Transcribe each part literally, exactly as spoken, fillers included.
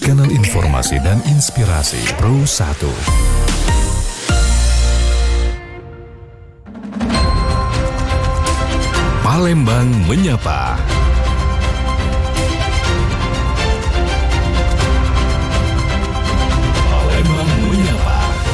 kanal informasi dan inspirasi Pro satu. Palembang Menyapa. Palembang Menyapa.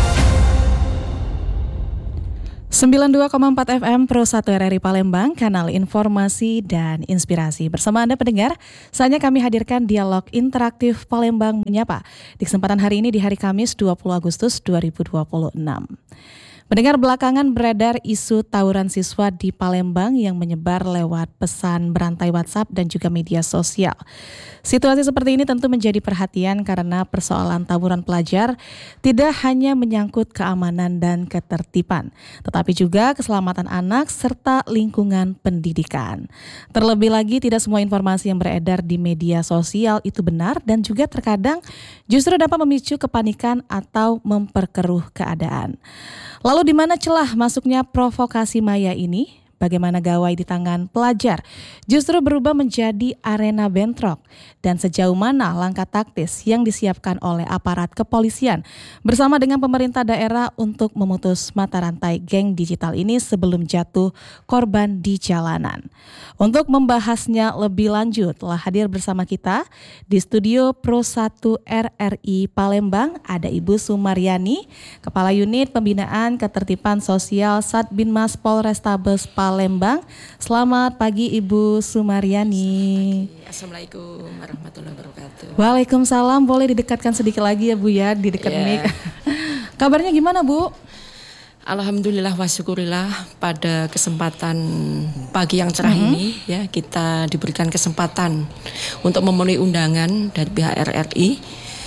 sembilan puluh dua koma empat F M Pro satu R R I Palembang, kanal informasi dan inspirasi. Bersama Anda pendengar, saatnya kami hadirkan dialog interaktif Palembang Menyapa di kesempatan hari ini di hari Kamis dua puluh Agustus dua ribu dua puluh enam. Pendengar, belakangan beredar isu tawuran siswa di Palembang yang menyebar lewat pesan berantai WhatsApp dan juga media sosial. Situasi seperti ini tentu menjadi perhatian karena persoalan tawuran pelajar tidak hanya menyangkut keamanan dan ketertiban, tetapi juga keselamatan anak serta lingkungan pendidikan. Terlebih lagi, tidak semua informasi yang beredar di media sosial itu benar dan juga terkadang justru dapat memicu kepanikan atau memperkeruh keadaan. Lalu di mana celah masuknya provokasi maya ini? Bagaimana gawai di tangan pelajar justru berubah menjadi arena bentrok, dan sejauh mana langkah taktis yang disiapkan oleh aparat kepolisian bersama dengan pemerintah daerah untuk memutus mata rantai geng digital ini sebelum jatuh korban di jalanan. Untuk membahasnya lebih lanjut, telah hadir bersama kita di studio Pro satu R R I Palembang ada Ibu Sumaryani, Kepala Unit Pembinaan Ketertiban Sosial Satbinmas Polrestabes Palembang. Selamat pagi Ibu Sumaryani. Assalamualaikum warahmatullahi wabarakatuh. Waalaikumsalam. Boleh didekatkan sedikit lagi ya Bu ya, di dekat yeah. mic. Kabarnya gimana Bu? Alhamdulillah wa syukurillah, pada kesempatan pagi yang cerah mm-hmm. ini ya kita diberikan kesempatan untuk memenuhi undangan dari pihak R R I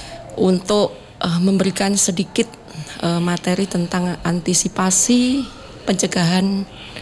untuk uh, memberikan sedikit uh, materi tentang antisipasi pencegahan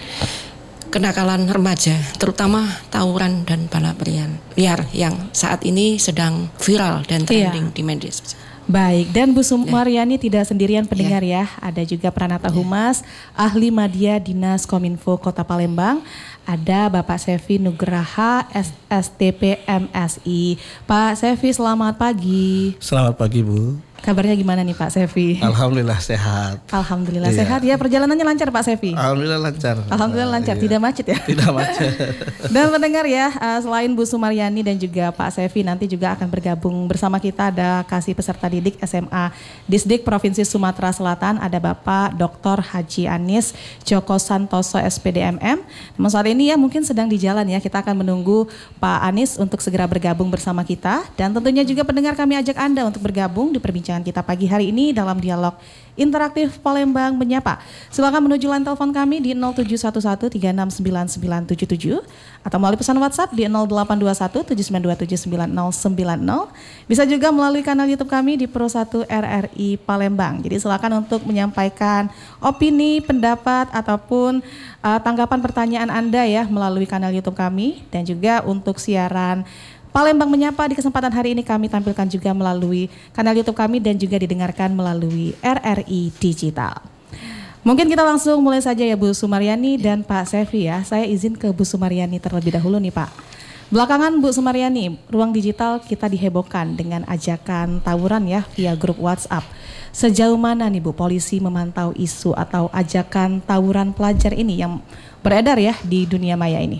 kenakalan remaja, terutama tawuran dan balap liar yang saat ini sedang viral dan trending yeah. di media sosial. Baik, dan Bu Sumaryani yeah. tidak sendirian pendengar yeah. ya, ada juga Pranata yeah. Humas, Ahli Madya Dinas Kominfo Kota Palembang, ada Bapak Sevi Nugraha, S T P M S I. Pak Sevi, selamat pagi. Selamat pagi Bu. Kabarnya gimana nih Pak Sevi? Alhamdulillah sehat. Alhamdulillah iya. sehat ya, perjalanannya lancar Pak Sevi? Alhamdulillah lancar. Alhamdulillah lancar, iya. tidak macet ya? Tidak macet. Dan pendengar ya, selain Bu Sumaryani dan juga Pak Sevi, nanti juga akan bergabung bersama kita ada kasih peserta didik S M A Disdik Provinsi Sumatera Selatan, ada Bapak Doktor Haji Anis Joko Santoso S P D M M. Namun saat ini ya mungkin sedang di jalan ya, kita akan menunggu Pak Anis untuk segera bergabung bersama kita. Dan tentunya juga pendengar, kami ajak Anda untuk bergabung di perbincangan kita pagi hari ini dalam dialog interaktif Palembang Menyapa. Silakan menuju line telepon kami di nol tujuh satu satu tiga enam sembilan sembilan tujuh tujuh atau melalui pesan WhatsApp di nol delapan dua satu tujuh sembilan dua tujuh sembilan nol sembilan nol. Bisa juga melalui kanal YouTube kami di Pro satu R R I Palembang. Jadi silakan untuk menyampaikan opini, pendapat ataupun uh, tanggapan pertanyaan Anda ya melalui kanal YouTube kami, dan juga untuk siaran Palembang Menyapa di kesempatan hari ini kami tampilkan juga melalui kanal YouTube kami dan juga didengarkan melalui R R I Digital. Mungkin kita langsung mulai saja ya Bu Sumaryani dan Pak Sevi ya. Saya izin ke Bu Sumaryani terlebih dahulu nih Pak. Belakangan Bu Sumaryani, ruang digital kita dihebohkan dengan ajakan tawuran ya via grup WhatsApp. Sejauh mana nih Bu polisi memantau isu atau ajakan tawuran pelajar ini yang beredar ya di dunia maya ini?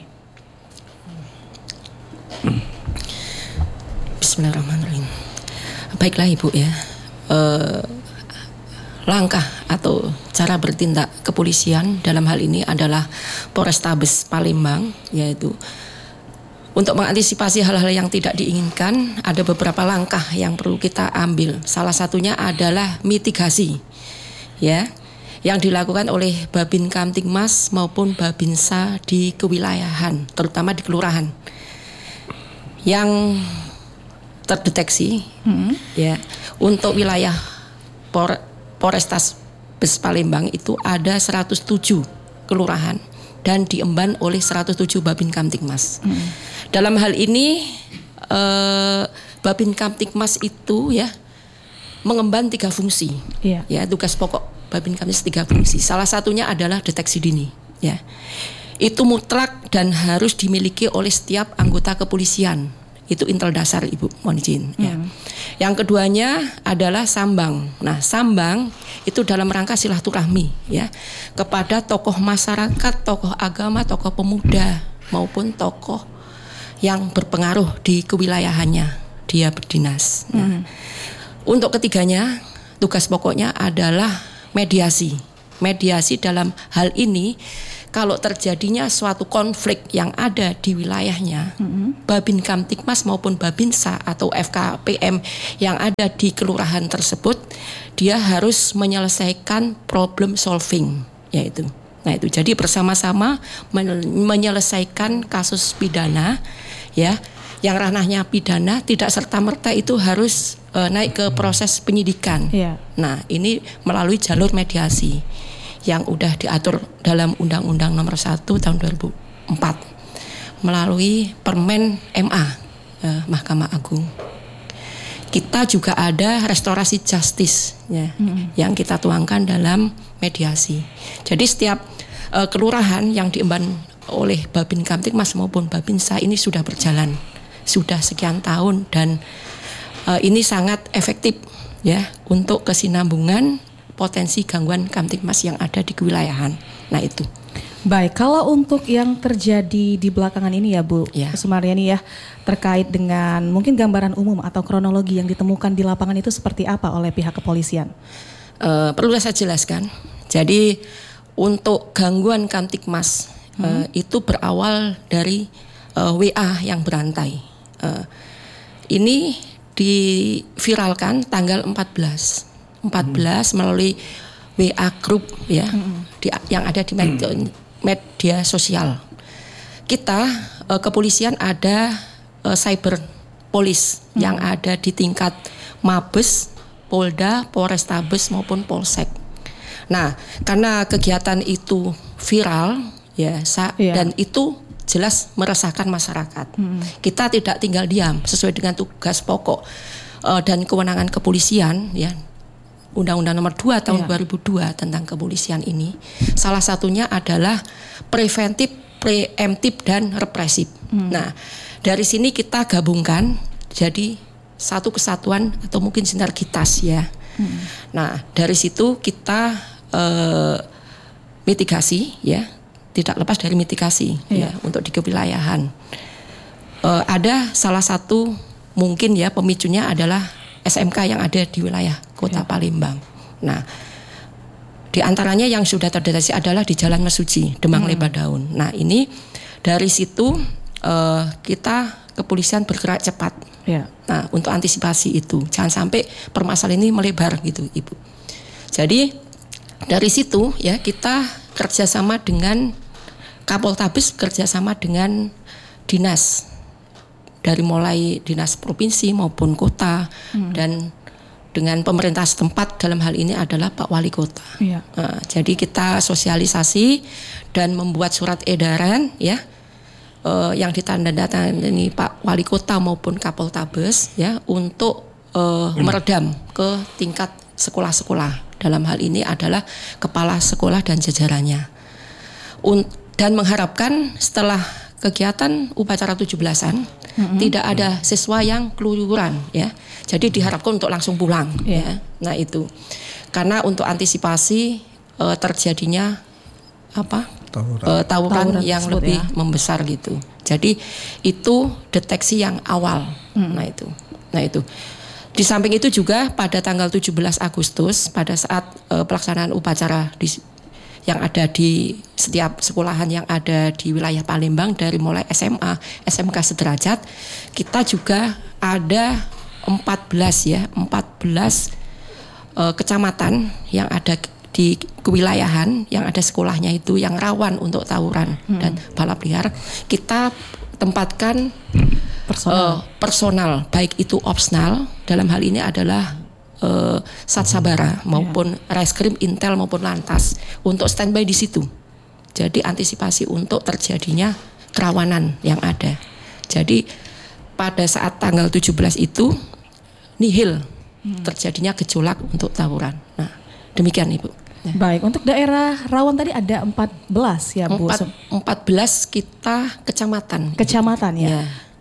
Bismillahirrahmanirrahim. Baiklah Ibu ya, e, langkah atau cara bertindak kepolisian dalam hal ini adalah Polrestabes Palembang, yaitu untuk mengantisipasi hal-hal yang tidak diinginkan. Ada beberapa langkah yang perlu kita ambil. Salah satunya adalah mitigasi ya, yang dilakukan oleh Babin Kamtibmas maupun Babinsa di kewilayahan, terutama di kelurahan yang terdeteksi hmm. ya. Untuk wilayah Por, Polrestabes Palembang itu ada seratus tujuh kelurahan dan diemban oleh seratus tujuh Babin Kamtibmas. Hmm. Dalam hal ini eh, Babin Kamtibmas itu ya mengemban tiga fungsi. Yeah. Ya, tugas pokok Babin Kamtibmas tiga fungsi. Salah satunya adalah deteksi dini ya. Itu mutlak dan harus dimiliki oleh setiap anggota kepolisian. Itu intel dasar Ibu, mohon izin. Ya. Yang keduanya adalah sambang. Nah, sambang itu dalam rangka silaturahmi ya kepada tokoh masyarakat, tokoh agama, tokoh pemuda maupun tokoh yang berpengaruh di kewilayahannya dia berdinas. Nah, untuk ketiganya tugas pokoknya adalah mediasi. Mediasi dalam hal ini kalau terjadinya suatu konflik yang ada di wilayahnya, mm-hmm. Babin Kamtibmas maupun Babinsa atau F K P M yang ada di kelurahan tersebut, dia harus menyelesaikan problem solving, yaitu. Nah itu jadi bersama-sama men- menyelesaikan kasus pidana, ya, yang ranahnya pidana tidak serta-merta itu harus uh, naik ke proses penyidikan. Yeah. Nah ini melalui jalur mediasi yang udah diatur dalam Undang-Undang Nomor satu Tahun dua ribu empat melalui Permen M A eh, Mahkamah Agung. Kita juga ada restorasi justice ya, hmm. yang kita tuangkan dalam mediasi. Jadi setiap eh, kelurahan yang diemban oleh Babin Kamtibmas maupun Babinsa ini sudah berjalan sudah sekian tahun dan eh, ini sangat efektif ya untuk kesinambungan potensi gangguan Kamtibmas yang ada di kewilayahan. Nah itu. Baik, kalau untuk yang terjadi di belakangan ini ya Bu ya. Sumaryani ya, terkait dengan mungkin gambaran umum atau kronologi yang ditemukan di lapangan itu seperti apa oleh pihak kepolisian? Uh, perlu saya jelaskan. Jadi untuk gangguan Kamtibmas hmm. uh, itu berawal dari uh, W A yang berantai. Uh, ini diviralkan tanggal empat belas melalui W A group ya mm-hmm. di, yang ada di media, media sosial. Kita uh, kepolisian ada uh, cyber police mm-hmm. yang ada di tingkat Mabes, Polda, Polrestabes maupun Polsek. Nah, karena kegiatan itu viral ya sa- yeah. dan itu jelas meresahkan masyarakat. Mm-hmm. Kita tidak tinggal diam sesuai dengan tugas pokok uh, dan kewenangan kepolisian ya. Undang-Undang Nomor dua Tahun ya. dua ribu dua tentang kepolisian ini salah satunya adalah preventif, preemptif dan represif. Hmm. Nah, dari sini kita gabungkan jadi satu kesatuan atau mungkin sinergitas ya. Hmm. Nah, dari situ kita eh, mitigasi ya, tidak lepas dari mitigasi ya, ya untuk di kewilayahan. Eh, ada salah satu mungkin ya pemicunya adalah S M K yang ada di wilayah Kota ya. Palembang. Nah, di antaranya yang sudah terdeteksi adalah di Jalan Mesuji, Demang hmm. Lebadaun. Nah, ini dari situ uh, kita kepolisian bergerak cepat. Ya. Nah, untuk antisipasi itu, jangan sampai permasalahan ini melebar gitu, Ibu. Jadi dari situ ya kita kerjasama dengan Kapoltabes, kerjasama dengan dinas. Dari mulai dinas provinsi maupun kota hmm. dan dengan pemerintah setempat dalam hal ini adalah Pak Wali Kota. Ya. Nah, jadi kita sosialisasi dan membuat surat edaran ya eh, yang ditandatangani Pak Wali Kota maupun Kapoltabes ya untuk eh, meredam ke tingkat sekolah-sekolah. Dalam hal ini adalah kepala sekolah dan jajarannya. Un- dan mengharapkan setelah kegiatan upacara tujuh belasan mm-hmm. tidak ada siswa yang keluyuran ya. Jadi diharapkan untuk langsung pulang yeah. ya. Nah itu. Karena untuk antisipasi uh, terjadinya apa? Tawuran, uh, tawuran, tawuran yang lebih ya. membesar gitu. Jadi itu deteksi yang awal. Mm. Nah itu. Nah itu. Di samping itu juga pada tanggal tujuh belas Agustus pada saat uh, pelaksanaan upacara di yang ada di setiap sekolahan yang ada di wilayah Palembang dari mulai S M A, S M K sederajat, kita juga ada empat belas ya, empat belas uh, kecamatan yang ada di kewilayahan yang ada sekolahnya itu yang rawan untuk tawuran hmm. dan balap liar. Kita tempatkan personal. Uh, personal baik itu opsional dalam hal ini adalah Uh, Satsabara maupun yeah. Reskrim, Intel maupun Lantas untuk standby di situ. Jadi antisipasi untuk terjadinya kerawanan yang ada. Jadi pada saat tanggal tujuh belas itu nihil hmm. terjadinya gejolak untuk tawuran. Nah, demikian Ibu. Ya. Baik, untuk daerah rawan tadi ada empat belas ya Bu. empat belas kita kecamatan. Kecamatan ya. ya.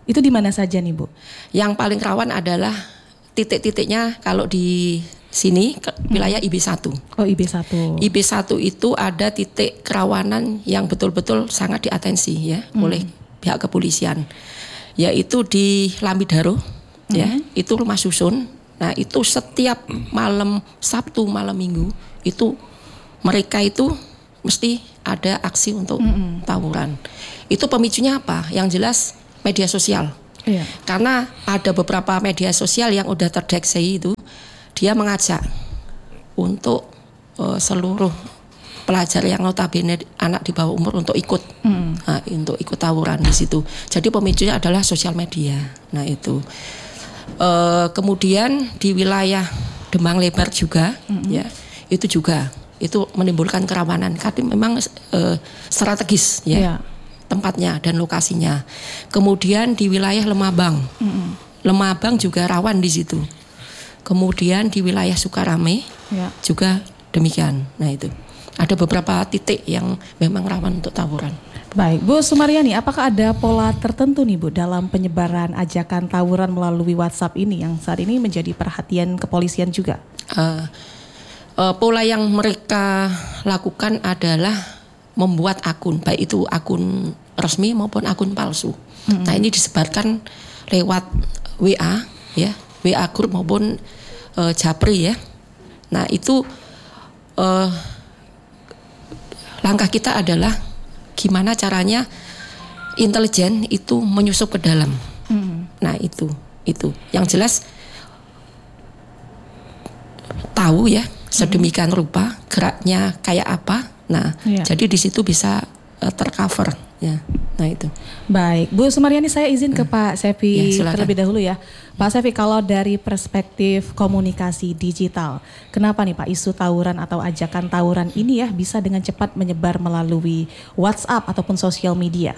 Itu di mana saja nih Bu? Yang paling rawan adalah titik-titiknya kalau di sini ke wilayah I B satu. Oh, I B satu. I B satu itu ada titik kerawanan yang betul-betul sangat diatensi ya hmm. oleh pihak kepolisian. Yaitu di Lamidaro hmm. ya, itu rumah susun. Nah, itu setiap malam Sabtu, malam Minggu itu mereka itu mesti ada aksi untuk hmm. tawuran. Itu pemicunya apa? Yang jelas media sosial. Iya. Karena ada beberapa media sosial yang udah terdeteksi itu dia mengajak untuk uh, seluruh pelajar yang notabene anak di bawah umur untuk ikut mm. nah, untuk ikut tawuran di situ. Jadi pemicunya adalah sosial media. Nah itu. Uh, kemudian di wilayah Demang Lebar juga, mm-hmm. ya itu juga itu menimbulkan kerawanan. Karena memang uh, strategis, ya. Yeah. Tempatnya dan lokasinya. Kemudian di wilayah Lemabang, mm-hmm. Lemabang juga rawan di situ. Kemudian di wilayah Sukarame ya. Juga demikian. Nah itu ada beberapa titik yang memang rawan untuk tawuran. Baik, Bu Sumaryani, apakah ada pola tertentu nih Bu dalam penyebaran ajakan tawuran melalui WhatsApp ini yang saat ini menjadi perhatian kepolisian juga? Uh, uh, pola yang mereka lakukan adalah membuat akun, baik itu akun resmi maupun akun palsu. Mm-hmm. Nah ini disebarkan lewat W A, ya, W A grup maupun uh, Japri ya. Nah itu uh, langkah kita adalah gimana caranya intelijen itu menyusup ke dalam. Mm-hmm. Nah itu, itu yang jelas tahu ya sedemikian mm-hmm. rupa geraknya kayak apa. Nah, ya. Jadi di situ bisa uh, tercover ya. Nah itu. Baik, Bu Sumaryani, saya izin ke Pak Sefi ya, terlebih dahulu ya. Pak Sefi, kalau dari perspektif komunikasi digital, kenapa nih Pak isu tawuran atau ajakan tawuran ini ya bisa dengan cepat menyebar melalui WhatsApp ataupun sosial media?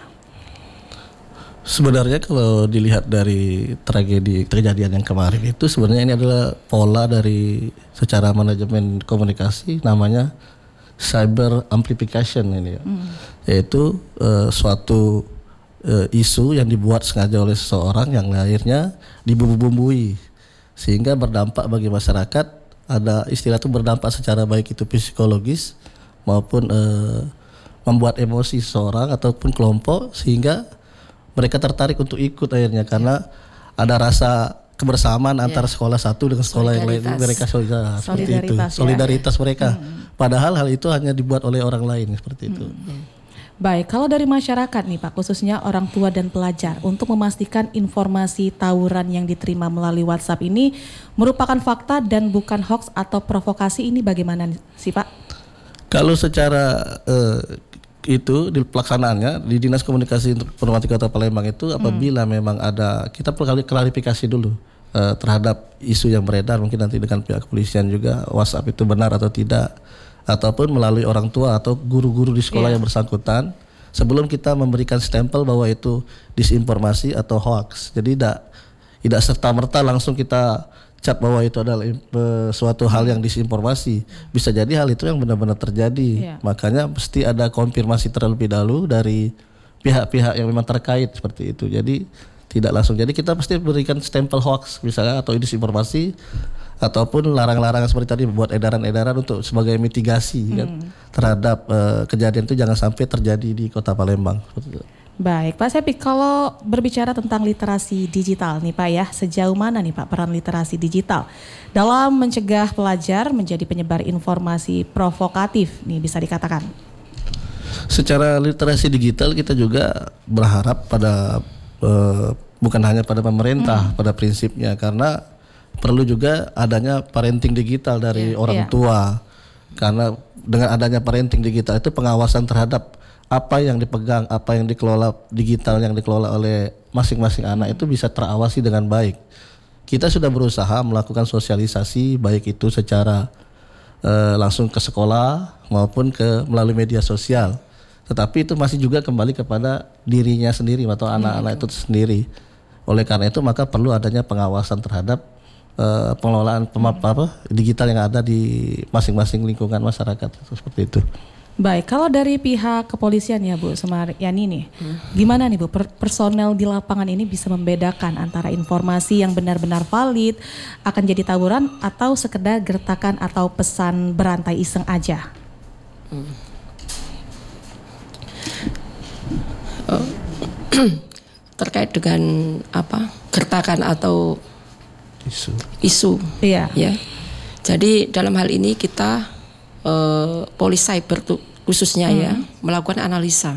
Sebenarnya kalau dilihat dari tragedi kejadian yang kemarin itu sebenarnya ini adalah pola dari secara manajemen komunikasi namanya cyber amplification ini ya. Hmm. Yaitu uh, suatu uh, isu yang dibuat sengaja oleh seseorang yang akhirnya dibumbu-bumbui sehingga berdampak bagi masyarakat. Ada istilah itu berdampak secara baik itu psikologis maupun uh, membuat emosi seseorang ataupun kelompok sehingga mereka tertarik untuk ikut akhirnya karena ada rasa kebersamaan antara yeah. sekolah satu dengan sekolah yang lain, mereka solidaritas, seperti itu, ya. Solidaritas mereka. Hmm. Padahal hal itu hanya dibuat oleh orang lain seperti itu. Hmm. Baik, kalau dari masyarakat nih Pak, khususnya orang tua dan pelajar, untuk memastikan informasi tawuran yang diterima melalui WhatsApp ini merupakan fakta dan bukan hoax atau provokasi, ini bagaimana sih Pak? Kalau secara uh, itu di pelaksanaannya di Dinas Komunikasi Informatika Kota Palembang itu apabila hmm. memang ada, kita perlu klarifikasi dulu uh, terhadap isu yang beredar mungkin nanti dengan pihak kepolisian juga WhatsApp itu benar atau tidak, ataupun melalui orang tua atau guru-guru di sekolah yeah. yang bersangkutan sebelum kita memberikan stempel bahwa itu disinformasi atau hoax. Jadi tidak tidak serta-merta langsung kita cap bahwa itu adalah uh, suatu hal yang disinformasi. Bisa jadi hal itu yang benar-benar terjadi. Yeah. Makanya mesti ada konfirmasi terlebih dahulu dari pihak-pihak yang memang terkait seperti itu. Jadi tidak langsung. Jadi kita pasti berikan stempel hoax misalnya atau disinformasi ataupun larang-larangan seperti tadi membuat edaran-edaran untuk sebagai mitigasi hmm. kan terhadap uh, kejadian itu jangan sampai terjadi di Kota Palembang. Seperti itu. Baik, Pak Sepi, kalau berbicara tentang literasi digital nih Pak ya, sejauh mana nih Pak peran literasi digital dalam mencegah pelajar menjadi penyebar informasi provokatif nih bisa dikatakan? Secara literasi digital kita juga berharap pada uh, bukan hanya pada pemerintah hmm. pada prinsipnya, karena perlu juga adanya parenting digital dari yeah, orang yeah. tua, karena dengan adanya parenting digital itu pengawasan terhadap apa yang dipegang, apa yang dikelola digital yang dikelola oleh masing-masing anak itu bisa terawasi dengan baik. Kita sudah berusaha melakukan sosialisasi baik itu secara uh, langsung ke sekolah maupun ke melalui media sosial. Tetapi itu masih juga kembali kepada dirinya sendiri atau anak-anak itu sendiri. Oleh karena itu maka perlu adanya pengawasan terhadap uh, pengelolaan pemap apa digital yang ada di masing-masing lingkungan masyarakat, seperti itu. Baik, kalau dari pihak kepolisian ya Bu Sumaryani nih, hmm. gimana nih Bu per- personel di lapangan ini bisa membedakan antara informasi yang benar-benar valid akan jadi tawuran atau sekedar gertakan atau pesan berantai iseng aja? Hmm. Oh. Terkait dengan apa gertakan atau isu, isu, iya. Ya. Jadi dalam hal ini kita Uh, polis cyber tuh khususnya hmm. ya melakukan analisa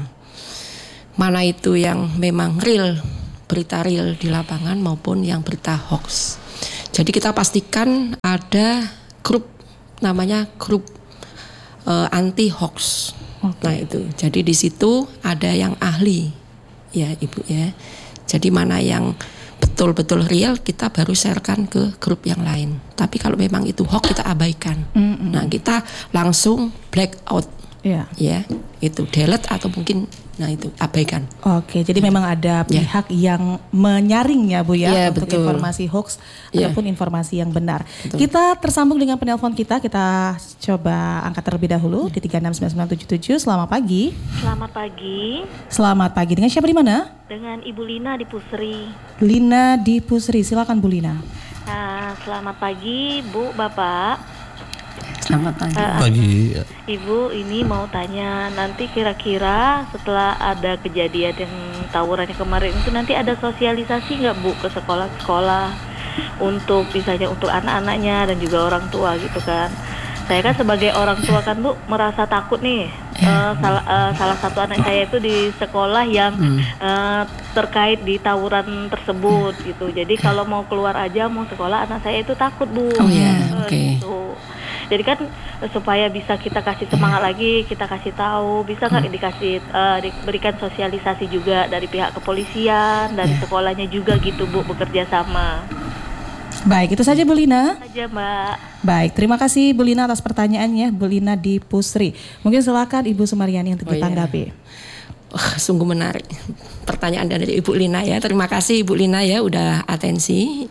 mana itu yang memang real, berita real di lapangan maupun yang berita hoax. Jadi kita pastikan ada grup namanya grup uh, anti hoax. Okay. Nah itu, jadi di situ ada yang ahli ya Ibu ya. Jadi mana yang betul-betul real kita baru sharekan ke grup yang lain. Tapi kalau memang itu hoax kita abaikan. Mm-hmm. Nah kita langsung black out. Yeah. Ya, itu delete atau mungkin nah itu abaikan. Oke, jadi memang ada pihak yeah. yang menyaring ya Bu ya yeah, untuk betul. informasi hoax yeah. ataupun informasi yang benar. Betul. Kita tersambung dengan penelpon kita, kita coba angkat terlebih dahulu di tiga enam sembilan sembilan tujuh tujuh. Selamat pagi. Selamat pagi. Selamat pagi. Dengan siapa di mana? Dengan Ibu Lina di Pusri. Lina di Pusri, silakan Bu Lina. Nah, selamat pagi Bu, Bapak. Selamat pagi. Uh, pagi. Ibu, ini mau tanya, nanti kira-kira setelah ada kejadian yang tawurannya kemarin itu nanti ada sosialisasi nggak Bu ke sekolah-sekolah untuk misalnya untuk anak-anaknya dan juga orang tua gitu kan? Saya kan sebagai orang tua kan Bu merasa takut nih. Uh, salah, uh, salah satu anak saya itu di sekolah yang uh, terkait di tawuran tersebut gitu. Jadi kalau mau keluar aja mau sekolah anak saya itu takut Bu. Oh ya, yeah. uh, oke. Okay. Gitu. Jadi kan supaya bisa kita kasih semangat lagi, kita kasih tahu, bisa nggak dikasih uh, diberikan sosialisasi juga dari pihak kepolisian, dari sekolahnya juga gitu Bu, bekerja sama. Baik, itu saja Bu Lina. Saja Mbak. Baik, terima kasih Bu Lina atas pertanyaannya, Bu Lina di Pusri. Mungkin silakan Ibu Sumaryani untuk oh, ditanggapi. Iya. Oh, sungguh menarik pertanyaan dari Ibu Lina ya. Terima kasih Ibu Lina ya udah atensi.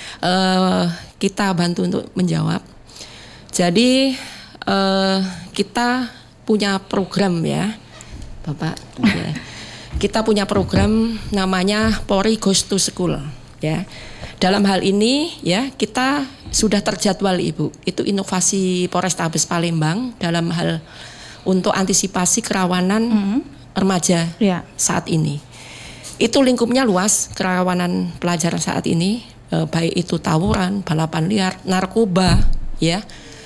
Uh, kita bantu untuk menjawab. Jadi uh, kita punya program ya, Bapak. Ya. Kita punya program namanya Polri Goes to School ya. Dalam hal ini ya kita sudah terjadwal Ibu. Itu inovasi Polrestabes Palembang dalam hal untuk antisipasi kerawanan mm-hmm. remaja yeah. saat ini. Itu lingkupnya luas, kerawanan pelajar saat ini, eh, baik itu tawuran, balapan liar, narkoba, ya,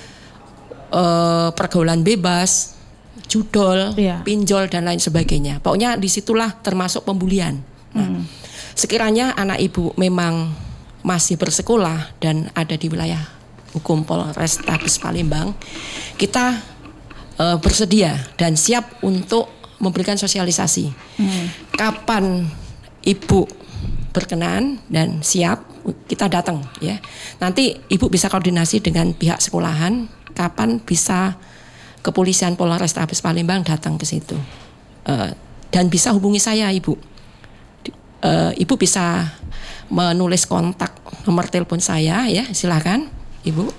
eh, pergaulan bebas, judol, yeah. pinjol dan lain sebagainya. Pokoknya disitulah termasuk pembulian. Nah, mm. sekiranya anak Ibu memang masih bersekolah dan ada di wilayah hukum Polrestabes Palembang, kita uh, bersedia dan siap untuk memberikan sosialisasi. Hmm. Kapan Ibu berkenan dan siap, kita datang ya. Nanti Ibu bisa koordinasi dengan pihak sekolahan kapan bisa kepolisian Polrestabes Palembang datang ke situ. Uh, dan bisa hubungi saya Ibu. Uh, Ibu bisa menulis kontak nomor telepon saya ya, silakan Ibu.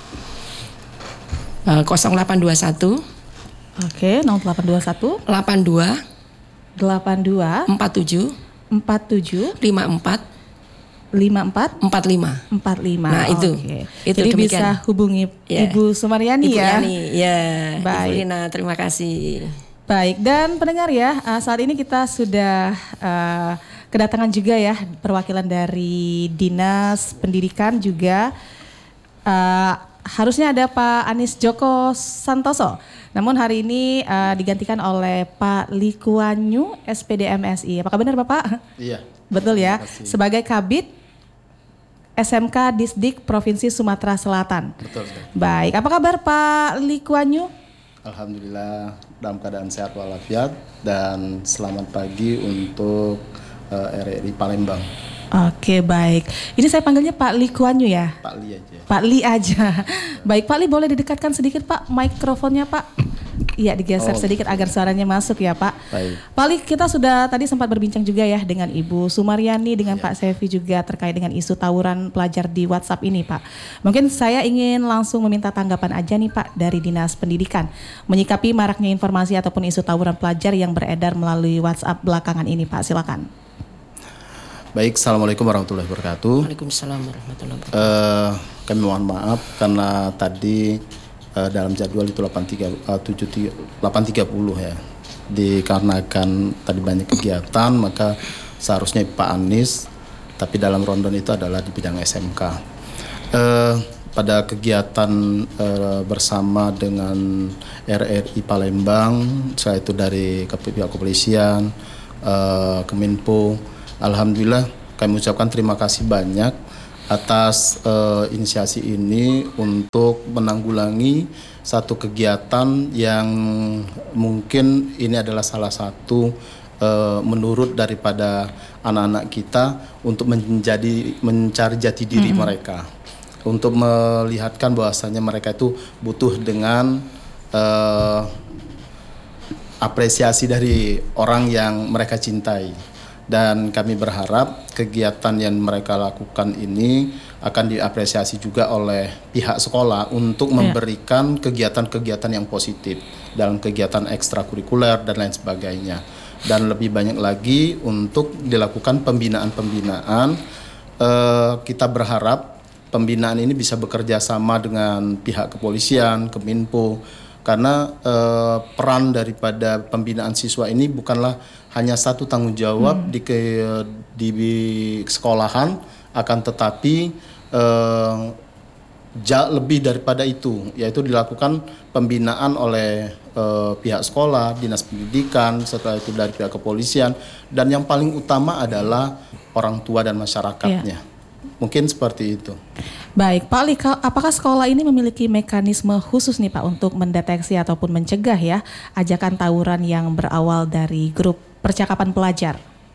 Uh, nol delapan dua satu Oke, nol delapan dua satu delapan dua delapan dua empat tujuh empat tujuh lima empat lima empat empat lima empat lima. Nah, itu. Oke. Itu jadi demikian. Bisa hubungi ya. Ibu Sumaryani Ibu ya. Yani, ya. Baik. Ibu Lina, terima kasih. Baik, dan pendengar ya, uh, saat ini kita sudah uh, kedatangan juga ya perwakilan dari Dinas Pendidikan juga. Uh, harusnya ada Pak Anies Joko Santoso. Namun hari ini uh, digantikan oleh Pak Likuanyu S P D M S I. Apakah benar Bapak? Iya. Betul ya. Sebagai Kabid S M K Disdik Provinsi Sumatera Selatan. Betul. Betul. Baik, apa kabar Pak Likuanyu? Alhamdulillah dalam keadaan sehat walafiat dan selamat pagi untuk uh, R R I Palembang. Oke, baik. Ini saya panggilnya Pak Likuanyu ya? Pak Li aja. Pak Li aja. Baik, Pak Li boleh didekatkan sedikit Pak mikrofonnya Pak. Iya, digeser Oh, sedikit agar suaranya masuk ya Pak. Baik. Pak Ali, kita sudah tadi sempat berbincang juga ya dengan Ibu Sumaryani, dengan Ya. Pak Sevi juga terkait dengan isu tawuran pelajar di WhatsApp ini Pak. Mungkin saya ingin langsung meminta tanggapan aja nih Pak dari Dinas Pendidikan menyikapi maraknya informasi ataupun isu tawuran pelajar yang beredar melalui WhatsApp belakangan ini Pak. Silakan. Baik, Assalamualaikum warahmatullahi wabarakatuh. Waalaikumsalam warahmatullahi wabarakatuh. Eh, kami mohon maaf karena tadi eh, dalam jadwal itu delapan tiga puluh ya. Dikarenakan tadi banyak kegiatan, maka seharusnya Pak Anies, tapi dalam rondon itu adalah di bidang S M K. Eh, pada kegiatan eh, bersama dengan R R I Palembang, setelah itu dari pihak kepolisian, eh, Kemenpo, alhamdulillah kami ucapkan terima kasih banyak atas uh, inisiasi ini untuk menanggulangi satu kegiatan yang mungkin ini adalah salah satu uh, menurut daripada anak-anak kita untuk menjadi mencari jati diri mm-hmm. mereka, untuk melihatkan bahwasanya mereka itu butuh dengan uh, apresiasi dari orang yang mereka cintai. Dan kami berharap kegiatan yang mereka lakukan ini akan diapresiasi juga oleh pihak sekolah untuk memberikan kegiatan-kegiatan yang positif dalam kegiatan ekstrakurikuler dan lain sebagainya. Dan lebih banyak lagi untuk dilakukan pembinaan-pembinaan. Eh, kita berharap pembinaan ini bisa bekerja sama dengan pihak kepolisian, Kemenpo, karena eh, peran daripada pembinaan siswa ini bukanlah hanya satu tanggung jawab hmm. di, ke, di sekolahan, akan tetapi eh, jauh lebih daripada itu, yaitu dilakukan pembinaan oleh eh, pihak sekolah, dinas pendidikan, setelah itu dari pihak kepolisian, dan yang paling utama adalah orang tua dan masyarakatnya. Yeah. Mungkin seperti itu. Baik, Pak Ali, apakah sekolah ini memiliki mekanisme khusus nih Pak untuk mendeteksi ataupun mencegah ya ajakan tawuran yang berawal dari grup percakapan pelajar?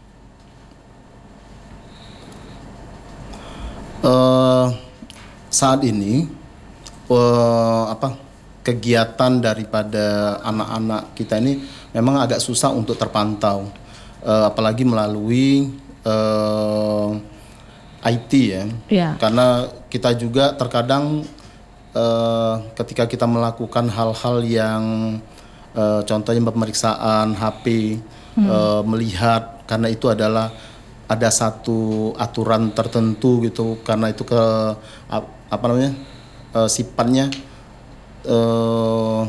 Uh, saat ini uh, apa kegiatan daripada anak-anak kita ini memang agak susah untuk terpantau, uh, apalagi melalui uh, I T ya, yeah. Karena kita juga terkadang uh, ketika kita melakukan hal-hal yang uh, contohnya pemeriksaan H P, hmm. uh, melihat, karena itu adalah ada satu aturan tertentu gitu, karena itu ke apa namanya uh, sifatnya uh,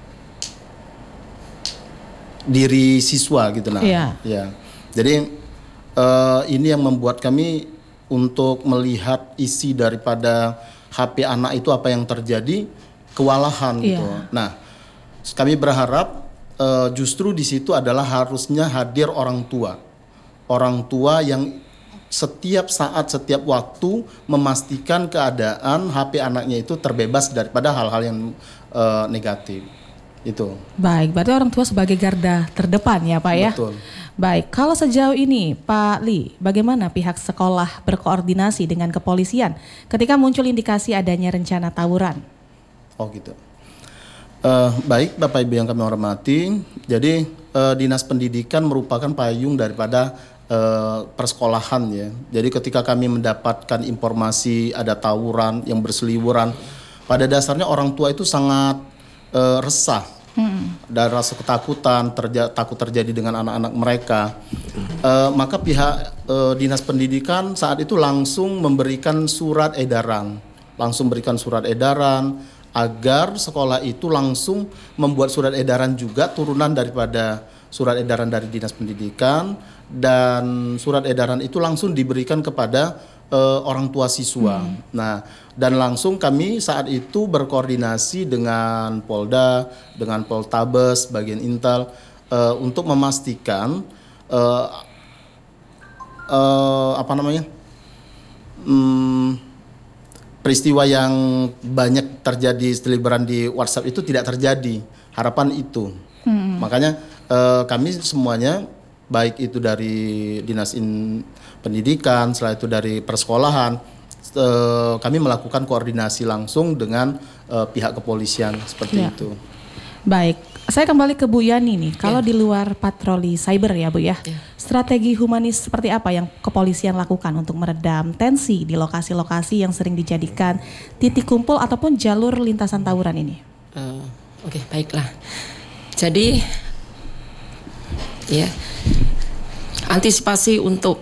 diri siswa gitu nah, yeah. ya. Jadi uh, ini yang membuat kami untuk melihat isi daripada H P anak itu apa yang terjadi, kewalahan yeah. gitu. Nah, kami berharap uh, justru di situ adalah harusnya hadir orang tua, orang tua yang setiap saat, setiap waktu memastikan keadaan H P anaknya itu terbebas daripada hal-hal yang uh, negatif. Itu. Baik, berarti orang tua sebagai garda terdepan ya Pak ya. Betul. Baik, kalau sejauh ini Pak Li, bagaimana pihak sekolah berkoordinasi dengan kepolisian ketika muncul indikasi adanya rencana tawuran? Oh gitu. Uh, baik Bapak Ibu yang kami hormati, jadi uh, Dinas Pendidikan merupakan payung daripada uh, persekolahan ya. Jadi ketika kami mendapatkan informasi ada tawuran yang berseliweran, pada dasarnya orang tua itu sangat uh, resah. Hmm. Dan rasa ketakutan terja- takut terjadi dengan anak-anak mereka, uh, maka pihak uh, dinas pendidikan saat itu langsung memberikan surat edaran, langsung berikan surat edaran agar sekolah itu langsung membuat surat edaran juga turunan daripada surat edaran dari dinas pendidikan, dan surat edaran itu langsung diberikan kepada uh, orang tua siswa. Hmm. Nah, dan langsung kami saat itu berkoordinasi dengan Polda, dengan Poltabes, bagian Intel uh, untuk memastikan uh, uh, apa namanya um, peristiwa yang banyak terjadi seliweran di WhatsApp itu tidak terjadi. Harapan itu. Hmm. Makanya uh, kami semuanya, baik itu dari dinas in, pendidikan, setelah itu dari persekolahan, Uh, kami melakukan koordinasi langsung dengan uh, pihak kepolisian seperti ya. itu. Baik, Saya kembali ke Bu Yani nih. Kalau Ya. di luar patroli cyber ya Bu ya, Ya. strategi humanis seperti apa yang kepolisian lakukan untuk meredam tensi di lokasi-lokasi yang sering dijadikan titik kumpul ataupun jalur lintasan tawuran ini? Uh, Oke, okay, baiklah. Jadi, ya, antisipasi untuk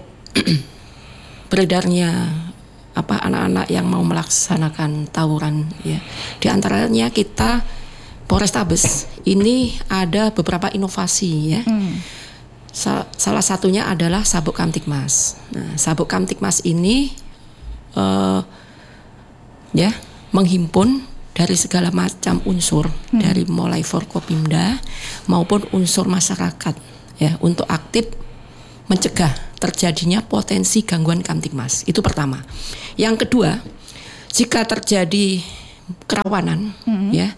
beredarnya apa anak-anak yang mau melaksanakan tawuran, ya. Di antaranya kita Polrestabes ini ada beberapa inovasi, ya. Hmm. Sa- salah satunya adalah Sabuk Kamtibmas. Nah, Sabuk Kamtibmas ini, uh, ya, menghimpun dari segala macam unsur, hmm. dari mulai Forkopimda maupun unsur masyarakat, ya, untuk aktif mencegah terjadinya potensi gangguan Kamtibmas. Itu pertama. Yang kedua, jika terjadi kerawanan, hmm. ya,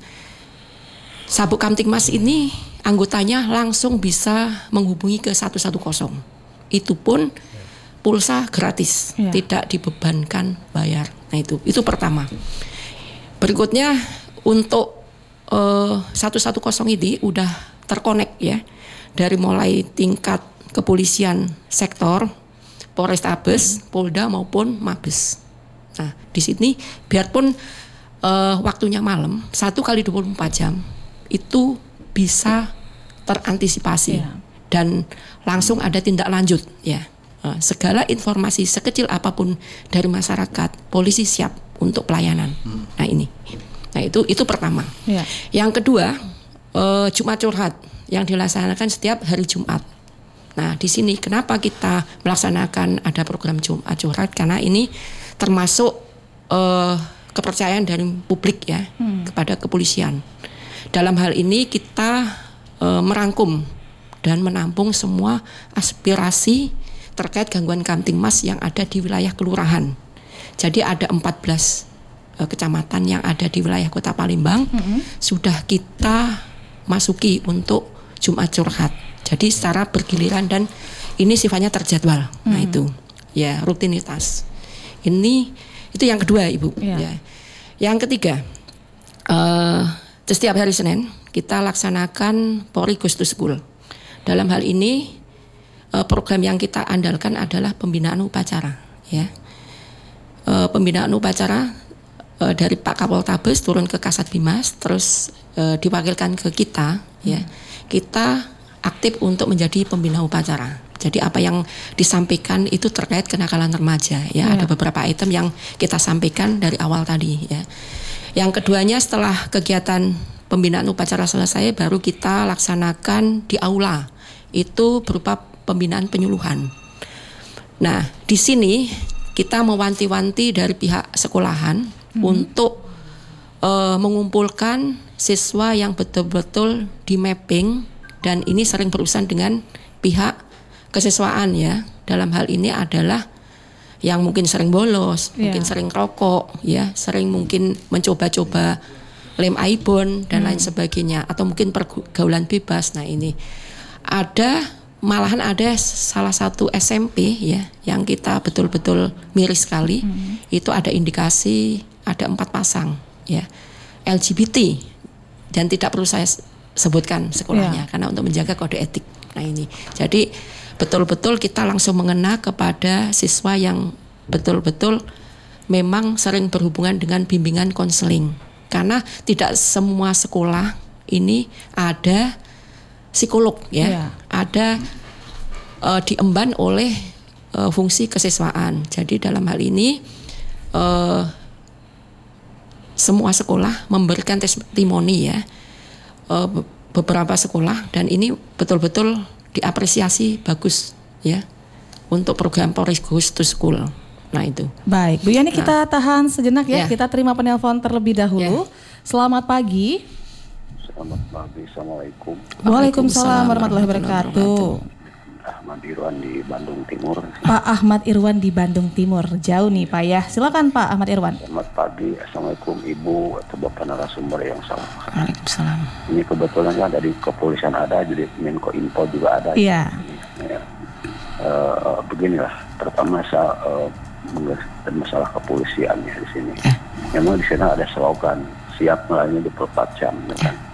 Sabuk Kamtibmas ini anggotanya langsung bisa menghubungi ke seratus sepuluh. Itu pun pulsa gratis, ya. Tidak dibebankan bayar. Nah itu, itu pertama. Berikutnya untuk uh, seratus sepuluh ini udah terkonek, ya, dari mulai tingkat kepolisian sektor, Polrestabes, Polda maupun Mabes. Nah di sini biarpun uh, waktunya malam, satu kali dua puluh empat jam itu bisa terantisipasi, ya. Dan langsung ada tindak lanjut, ya. Uh, segala informasi sekecil apapun dari masyarakat, polisi siap untuk pelayanan. Hmm. Nah ini, nah itu itu pertama. Ya. Yang kedua, uh, Jumat Curhat yang dilaksanakan setiap hari Jumat. Nah di sini kenapa kita melaksanakan ada program Jumat Curhat, karena ini termasuk uh, kepercayaan dari publik, ya, hmm. kepada kepolisian. Dalam hal ini kita uh, merangkum dan menampung semua aspirasi terkait gangguan Kamtibmas yang ada di wilayah kelurahan. Jadi ada empat belas uh, kecamatan yang ada di wilayah Kota Palembang, mm-hmm. sudah kita masuki untuk Jumat Curhat. Jadi secara bergiliran dan ini sifatnya terjadwal. Mm-hmm. Nah itu, ya, rutinitas. Ini itu yang kedua, Ibu. Yeah. Ya. Yang ketiga, uh, setiap hari Senin kita laksanakan Polri Goes to School. Dalam hal ini uh, program yang kita andalkan adalah pembinaan upacara, ya. Uh, pembinaan upacara uh, dari Pak Kapoltabes turun ke Kasat Bimas, terus uh, diwakilkan ke kita, ya. Kita aktif untuk menjadi pembina upacara. Jadi apa yang disampaikan itu terkait kenakalan remaja, ya. Ya. Ada beberapa item yang kita sampaikan dari awal tadi, ya. Yang keduanya setelah kegiatan pembinaan upacara selesai, baru kita laksanakan di aula. Itu berupa pembinaan penyuluhan. Nah, di sini kita mewanti-wanti dari pihak sekolahan hmm. untuk uh, mengumpulkan siswa yang betul-betul di mapping, dan ini sering berurusan dengan pihak kesiswaan, ya. Dalam hal ini adalah yang mungkin sering bolos, yeah. mungkin sering rokok, ya, sering mungkin mencoba-coba lem aibon dan hmm. lain sebagainya, atau mungkin pergaulan bebas. Nah ini ada, malahan ada salah satu S M P, ya, yang kita betul-betul miris sekali. Hmm. Itu ada indikasi ada empat pasang, ya, L G B T, dan tidak perlu saya sebutkan sekolahnya, yeah. karena untuk menjaga kode etik. Nah ini, jadi betul-betul kita langsung mengena kepada siswa yang betul-betul memang sering berhubungan dengan bimbingan konseling, karena tidak semua sekolah ini ada psikolog, ya, yeah. ada uh, diemban oleh uh, fungsi kesiswaan. Jadi dalam hal ini uh, semua sekolah memberikan testimoni, ya, uh, beberapa sekolah, dan ini betul-betul diapresiasi bagus, ya, untuk program Polri Goes to School. Nah itu. Baik, Bu Yani, nah, kita tahan sejenak, ya. Yeah. Kita terima penelpon terlebih dahulu. Yeah. Selamat pagi. Selamat pagi, Assalamualaikum. Waalaikumsalam warahmatullahi wabarakatuh. Ahmad Irwan di Bandung Timur. Pak Ahmad Irwan di Bandung Timur, jauh nih Pak, ya. Silakan Pak Ahmad Irwan. Selamat pagi, Assalamualaikum Ibu atau Bapak narasumber yang sama. Waalaikumsalam. Ini kebetulan kan dari kepolisian ada, jadi Menko Info juga ada. Iya. Ya. Uh, beginilah, pertama saya uh, mengenai masalah kepolisiannya di sini. Eh. Memang di sana ada slogan siap melayani dua puluh empat jam, ya kan?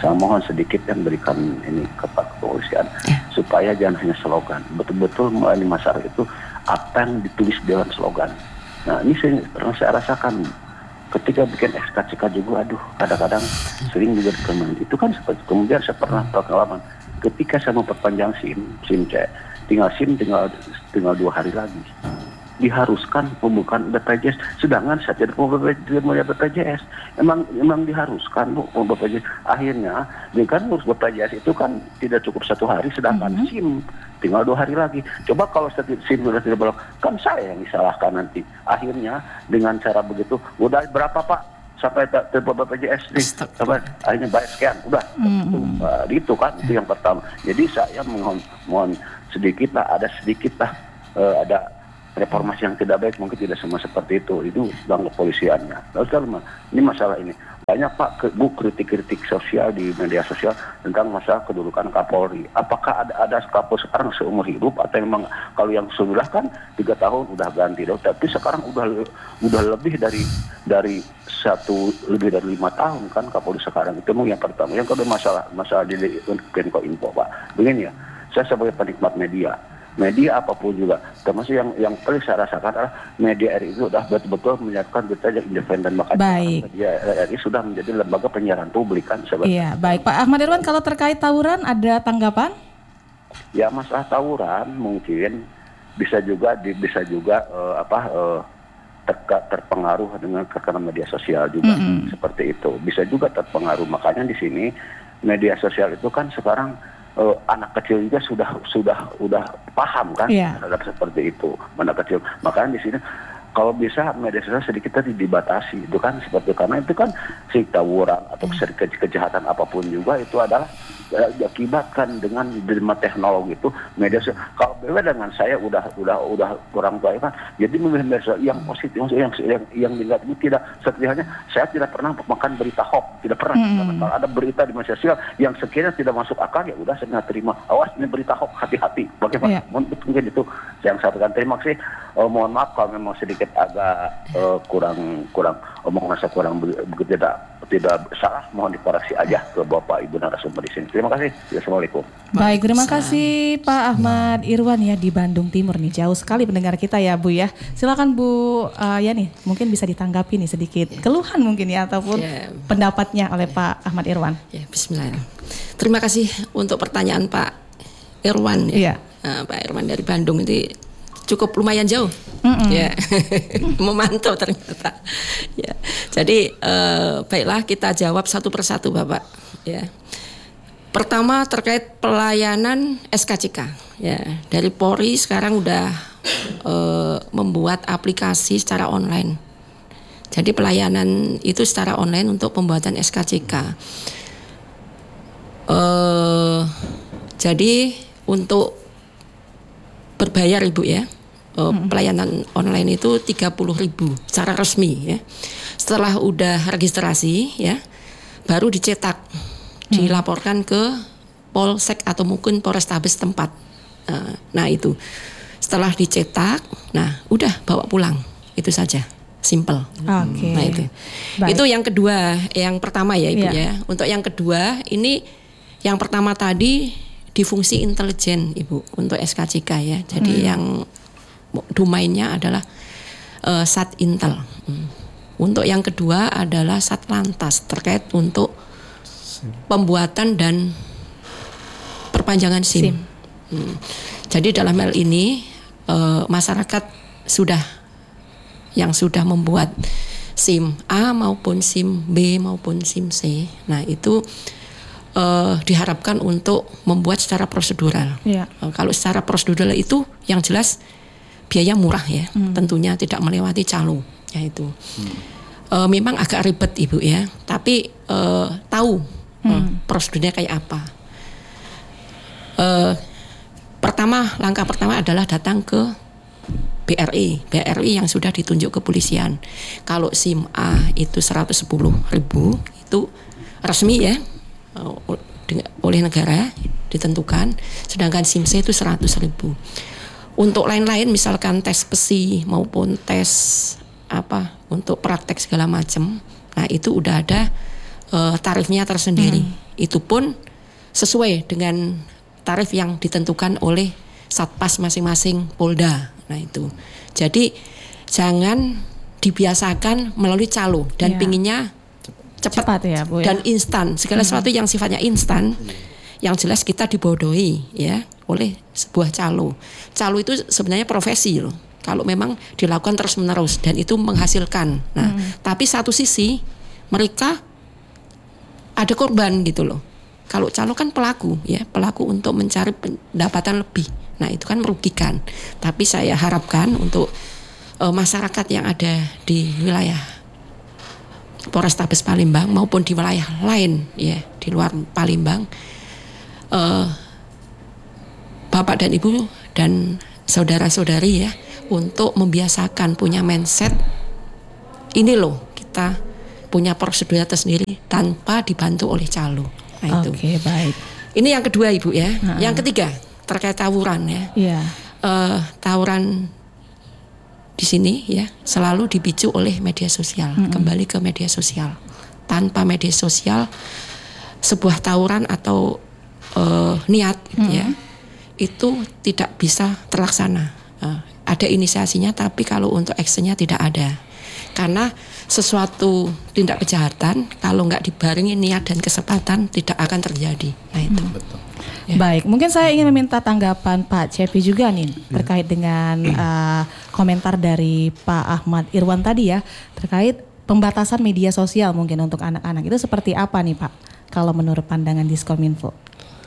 Saya mohon sedikit yang berikan ini kepada kepolisian supaya jangan hanya slogan, betul-betul melayani masyarakat itu apa yang ditulis dengan slogan. Nah ini saya, pernah saya rasakan ketika bikin S K C K juga, aduh kadang-kadang sering juga dikemen. Itu kan seperti kemudian saya pernah pengalaman ketika saya mau perpanjang SIM, SIM C, tinggal SIM tinggal tinggal dua hari lagi. Diharuskan pembukaan B P J S, sedangkan saya tidak mau B P J S. Emang emang diharuskan bu B P J S. Akhirnya, dia kan urus B P J S itu kan tidak cukup satu hari, sedangkan mm-hmm. SIM tinggal dua hari lagi. Coba kalau SIM sudah tidak boleh, kan saya yang disalahkan nanti. Akhirnya dengan cara begitu, udah berapa Pak sampai terbuat B P J S nih, sampai akhirnya bayar sekian, udah mm-hmm. uh, itu kan itu yang pertama. Jadi saya mohon mohon sedikit lah, ada sedikit lah uh, ada reformasi yang tidak baik, mungkin tidak semua seperti itu. Itu bang kepolisiannya. Lalu sekarang ini masalah ini banyak Pak ke, bu kritik-kritik sosial di media sosial tentang masalah kedudukan Kapolri. Apakah ada ada Kapolri sekarang seumur hidup atau memang kalau yang sudah kan tiga tahun udah ganti loh, tapi sekarang udah udah lebih dari dari satu lebih dari lima tahun kan Kapolri sekarang. Itu yang pertama. Yang kedua masalah masalah di Menko Info Pak. Begini ya, saya sebagai penikmat media. Media apapun juga, termasuk yang yang paling saya rasakan adalah media R I itu sudah betul-betul menyiapkan berita yang independen. Maka media R I sudah menjadi lembaga penyiaran publik kan. Iya, baik Pak Ahmad Irwan, kalau terkait tawuran ada tanggapan? Ya masalah tawuran mungkin bisa juga bisa juga uh, apa uh, ter- terpengaruh dengan tekanan media sosial juga mm-hmm. seperti itu. Bisa juga terpengaruh, makanya di sini media sosial itu kan sekarang Uh, anak kecil juga sudah sudah sudah paham kan yeah. terhadap seperti itu anak kecil. Makanya di sini kalau bisa media sosial sedikit tadi dibatasi itu kan seperti, karena itu kan si tawuran atau ke- kejahatan apapun juga itu adalah uh, diakibatkan dengan derma teknologi itu media sosial. Kalau beda dengan saya udah udah udah kurang tua kan, jadi memilih media sosial yang positif, yang yang yang dilihat ini tidak setidaknya saya tidak pernah makan berita hoax, tidak pernah. Mm. Kalau ada berita di media sosial yang sekiranya tidak masuk akal ya udah saya nggak terima. Awas ini berita hoax, hati-hati. Bagaimana? Yeah. Mungkin itu yang saya sampaikan. Terima kasih. Oh, mohon maaf kalau memang sedikit agak uh, kurang kurang omongan saya kurang begitu tidak tidak salah, mohon dikoreksi aja ke Bapak Ibu narasumber di sini. Terima kasih. Assalamualaikum. Baik, terima kasih Pak Ahmad Irwan ya di Bandung Timur nih. Jauh sekali pendengar kita ya Bu ya. Silakan Bu uh, ya nih, mungkin bisa ditanggapi nih sedikit keluhan mungkin ya ataupun yeah. pendapatnya oleh Pak Ahmad Irwan. Ya, bismillah. Terima kasih untuk pertanyaan Pak Irwan ya. Yeah. Uh, Pak Irwan dari Bandung itu cukup lumayan jauh, mm-hmm. ya, memantau ternyata. Ya, jadi eh, baiklah kita jawab satu persatu Bapak. Ya, pertama terkait pelayanan S K C K. Ya, dari Polri sekarang udah eh, membuat aplikasi secara online. Jadi pelayanan itu secara online untuk pembuatan S K C K. Eh, jadi untuk berbayar Ibu ya, uh, hmm. pelayanan online itu tiga puluh ribu secara resmi ya. Setelah udah registrasi ya, baru dicetak, hmm. dilaporkan ke Polsek atau mungkin Polrestabes tempat. Uh, nah itu, setelah dicetak, nah udah bawa pulang, itu saja, simple. Okay. Nah itu, baik. Itu yang kedua, yang pertama ya Ibu yeah. ya. Untuk yang kedua ini, yang pertama tadi di fungsi intelijen Ibu untuk S K C K ya. Jadi hmm. yang domainnya adalah uh, Satintel. Hmm. Untuk yang kedua adalah Satlantas terkait untuk pembuatan dan perpanjangan SIM. SIM. Hmm. Jadi dalam hal ini uh, masyarakat sudah yang sudah membuat SIM A maupun SIM B maupun SIM C. Nah itu Uh, diharapkan untuk membuat secara prosedural. Yeah. Uh, kalau secara prosedural itu yang jelas biaya murah ya, hmm. tentunya tidak melewati calo, ya itu. Hmm. Uh, memang agak ribet Ibu ya, tapi uh, tahu hmm. uh, prosedurnya kayak apa. Uh, pertama, langkah pertama adalah datang ke B R I, B R I yang sudah ditunjuk kepolisian. Kalau SIM A itu seratus sepuluh ribu itu resmi ya. Oleh negara ditentukan, sedangkan SIM C itu seratus ribu. Untuk lain-lain misalkan tes pesi maupun tes apa untuk praktek segala macam, nah itu udah ada uh, tarifnya tersendiri. Hmm. Itu pun sesuai dengan tarif yang ditentukan oleh Satpas masing-masing Polda. Nah itu. Jadi jangan dibiasakan melalui calo dan Ya. pinginnya cepat, Cepat ya, Bu, ya. dan instan. Segala sesuatu yang sifatnya instan, yang jelas kita dibodohi ya oleh sebuah calo. Calo itu sebenarnya profesi loh. Kalau memang dilakukan terus-menerus dan itu menghasilkan. Nah, tapi satu sisi mereka ada korban gitu loh. Kalau calo kan pelaku ya, pelaku untuk mencari pendapatan lebih. Nah, itu kan merugikan. Tapi saya harapkan untuk uh, masyarakat yang ada di wilayah Polrestabes Palembang maupun di wilayah lain ya di luar Palembang, uh, Bapak dan Ibu dan saudara-saudari ya untuk membiasakan punya mindset ini loh, kita punya prosedur tersendiri tanpa dibantu oleh calo. Nah, itu. Oke, baik. Ini yang kedua Ibu ya. Ha-ha. Yang ketiga terkait tawuran ya. Iya. Uh, tawuran di sini ya selalu dipicu oleh media sosial. Mm-hmm. Kembali ke media sosial. Tanpa media sosial sebuah tawuran atau uh, niat mm-hmm. ya itu tidak bisa terlaksana. Uh, ada inisiasinya tapi kalau untuk actionnya tidak ada. Karena sesuatu tindak kejahatan kalau nggak dibarengi niat dan kesempatan tidak akan terjadi. Nah itu. Hmm. Betul. Ya. Baik, mungkin saya ingin meminta tanggapan Pak Cepi juga nih terkait dengan uh, komentar dari Pak Ahmad Irwan tadi ya terkait pembatasan media sosial mungkin untuk anak-anak itu seperti apa nih Pak kalau menurut pandangan Diskominfo?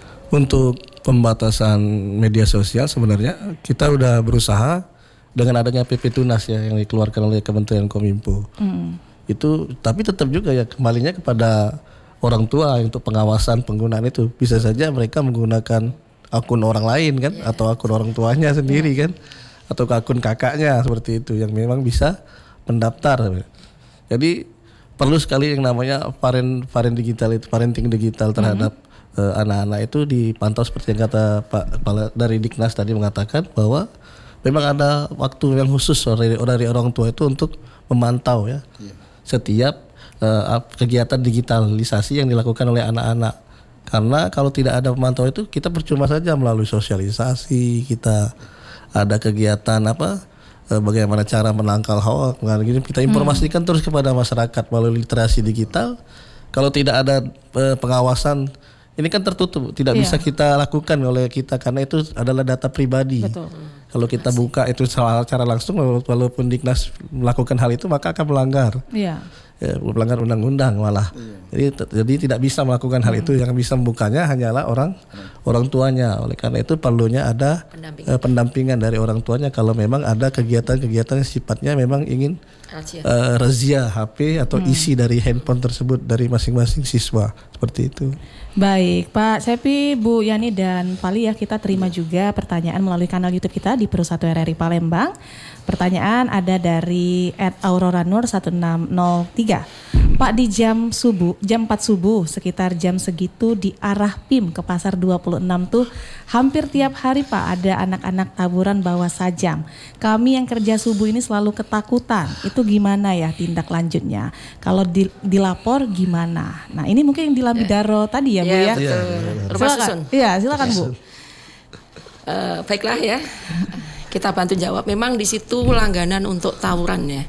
Untuk pembatasan media sosial sebenarnya kita udah berusaha dengan adanya P P Tunas ya yang dikeluarkan oleh Kementerian Kominfo. Hmm. Itu tapi tetap juga ya kembalinya kepada orang tua untuk pengawasan penggunaan itu. Bisa saja mereka menggunakan akun orang lain kan yeah. atau akun orang tuanya sendiri yeah. kan atau akun kakaknya seperti itu yang memang bisa mendaftar. Jadi perlu sekali yang namanya parent parent digital itu parenting digital terhadap mm-hmm. uh, anak-anak itu dipantau seperti yang kata Pak Kepala dari Diknas tadi mengatakan bahwa memang ada waktu yang khusus dari, dari orang tua itu untuk memantau ya yeah. setiap uh, kegiatan digitalisasi yang dilakukan oleh anak-anak. Karena kalau tidak ada pemantauan itu kita percuma saja melalui sosialisasi, kita ada kegiatan apa uh, bagaimana cara menangkal hoax, kita informasikan hmm. terus kepada masyarakat melalui literasi digital. Kalau tidak ada uh, pengawasan ini kan tertutup, tidak yeah. bisa kita lakukan oleh kita karena itu adalah data pribadi. Betul. Kalau kita buka itu secara langsung, walaupun Diknas melakukan hal itu maka akan melanggar, yeah. ya, melanggar undang-undang malah. Yeah. Jadi, t- jadi tidak bisa melakukan hal hmm. itu. Yang bisa membukanya hanyalah orang hmm. orang tuanya. Oleh karena itu perlunya ada pendampingan. Uh, pendampingan dari orang tuanya kalau memang ada kegiatan-kegiatan yang sifatnya memang ingin uh, razia H P atau hmm. isi dari handphone tersebut dari masing-masing siswa seperti itu. Baik, Pak Cepi, Bu Yani dan Pali ya kita terima juga pertanyaan melalui kanal YouTube kita di Pro satu R R I Palembang. Pertanyaan ada dari et aurora nur satu enam nol tiga. Pak, di jam subuh, jam empat subuh sekitar jam segitu di arah P I M ke Pasar dua puluh enam tuh hampir tiap hari Pak ada anak-anak taburan bawa sajam. Kami yang kerja subuh ini selalu ketakutan. Itu gimana ya tindak lanjutnya? Kalau di, dilapor gimana? Nah, ini mungkin yang di Lambidaro yeah. tadi ya, Bu ya. Yeah, betul. Yeah. Rumah susun. Iya, silakan Bu. Uh, baiklah ya. Kita bantu jawab. Memang di situ langganan untuk tawuran ya.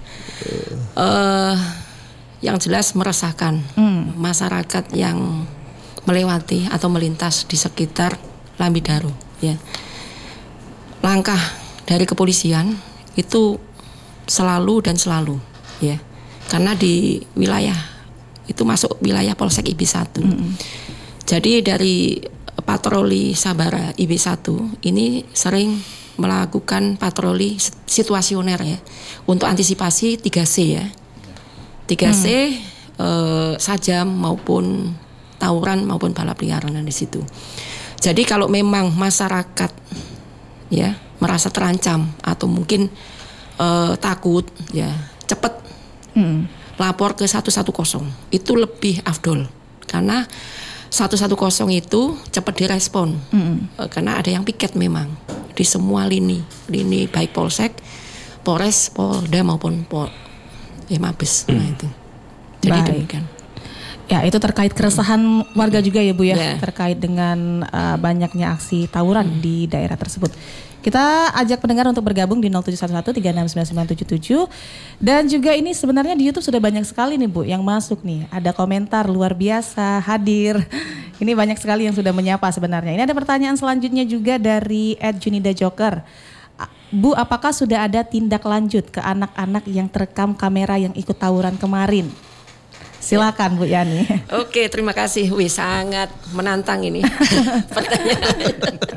Uh, yang jelas meresahkan hmm. masyarakat yang melewati atau melintas di sekitar Lambidaro ya. Langkah dari kepolisian itu selalu dan selalu ya. Karena di wilayah itu masuk wilayah Polsek I B satu. Hmm. Jadi dari patroli Sabara I B satu ini sering melakukan patroli situasioner ya untuk antisipasi tiga C ya. tiga C hmm. eh, sajam maupun tawuran maupun balap liaran di situ. Jadi kalau memang masyarakat ya merasa terancam atau mungkin eh, takut ya cepat hmm. lapor ke satu satu nol itu lebih afdol karena satu satu nol itu cepat direspon hmm. eh, karena ada yang piket memang di semua lini lini baik Polsek, Polres, Polda maupun Pol ya Mabes. Hmm. Nah itu. Jadi baik. demikian. Ya, itu terkait keresahan warga juga ya Bu ya, Ya. terkait dengan uh, banyaknya aksi tawuran di daerah tersebut. Kita ajak pendengar untuk bergabung di nol tujuh satu satu tiga enam sembilan sembilan tujuh tujuh. Dan juga ini sebenarnya di YouTube sudah banyak sekali nih Bu yang masuk nih. Ada komentar luar biasa hadir. Ini banyak sekali yang sudah menyapa sebenarnya. Ini ada pertanyaan selanjutnya juga dari Ed Junida Joker. Bu, apakah sudah ada tindak lanjut ke anak-anak yang terekam kamera yang ikut tawuran kemarin? Silakan Bu Yani. Oke, terima kasih. Wih, sangat menantang ini pertanyaan.